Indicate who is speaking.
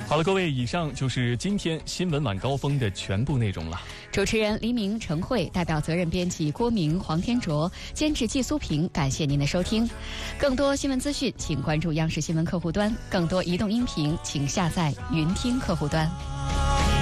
Speaker 1: 好了，各位，以上就是今天新闻晚高峰的全部内容了。
Speaker 2: 主持人黎明、陈慧，代表责任编辑郭明、黄天卓，监制季苏平，感谢您的收听。更多新闻资讯，请关注央视新闻客户端；更多移动音频，请下载云听客户端。